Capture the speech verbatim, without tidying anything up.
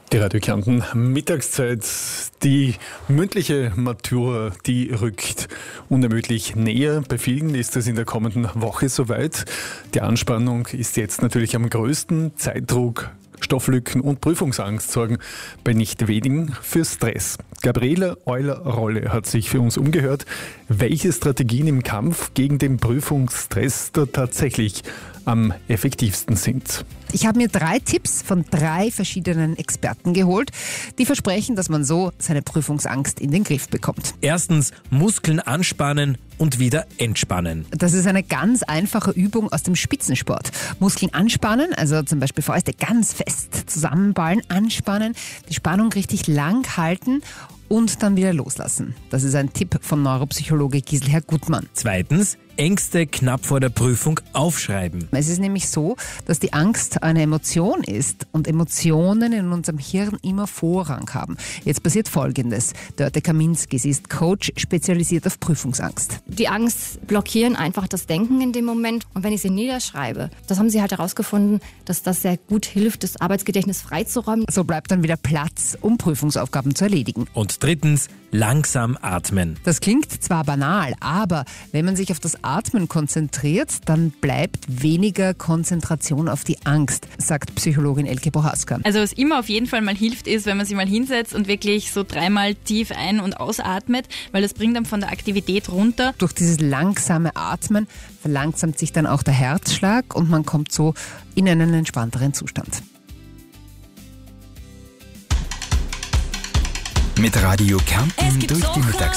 Die Radio Kärnten Mittagszeit, die mündliche Matura, die rückt unermüdlich näher. Bei vielen ist es in der kommenden Woche soweit. Die Anspannung ist jetzt natürlich am größten. Zeitdruck, Stofflücken und Prüfungsangst sorgen bei nicht wenigen für Stress. Gabriele Euler-Rolle hat sich für uns umgehört, welche Strategien im Kampf gegen den Prüfungsstress da tatsächlich am effektivsten sind. Ich habe mir drei Tipps von drei verschiedenen Experten geholt, die versprechen, dass man so seine Prüfungsangst in den Griff bekommt. Erstens, Muskeln anspannen und wieder entspannen. Das ist eine ganz einfache Übung aus dem Spitzensport. Muskeln anspannen, also zum Beispiel Fäuste ganz fest zusammenballen, anspannen, die Spannung richtig lang halten und dann wieder loslassen. Das ist ein Tipp von Neuropsychologe Giselher Gutmann. Zweitens, Ängste knapp vor der Prüfung aufschreiben. Es ist nämlich so, dass die Angst eine Emotion ist und Emotionen in unserem Hirn immer Vorrang haben. Jetzt passiert Folgendes. Dörte Kaminski, sie ist Coach, spezialisiert auf Prüfungsangst. Die Angst blockieren einfach das Denken in dem Moment. Und wenn ich sie niederschreibe, das haben sie halt herausgefunden, dass das sehr gut hilft, das Arbeitsgedächtnis freizuräumen. So bleibt dann wieder Platz, um Prüfungsaufgaben zu erledigen. Und drittens, langsam atmen. Das klingt zwar banal, aber wenn man sich auf das Atmen konzentriert, dann bleibt weniger Konzentration auf die Angst, sagt Psychologin Elke Bohaska. Also was immer auf jeden Fall mal hilft, ist, wenn man sich mal hinsetzt und wirklich so dreimal tief ein- und ausatmet, weil das bringt dann von der Aktivität runter. Durch dieses langsame Atmen verlangsamt sich dann auch der Herzschlag und man kommt so in einen entspannteren Zustand. Mit Radio Kärnten durch die Mittagszeit.